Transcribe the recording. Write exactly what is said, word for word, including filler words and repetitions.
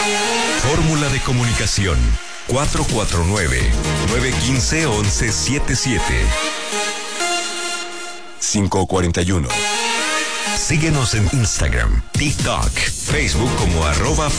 Fórmula de comunicación cuatro cuatro nueve, nueve uno cinco, once setenta y siete. cinco cuarenta y uno. Síguenos en Instagram, TikTok, Facebook como arroba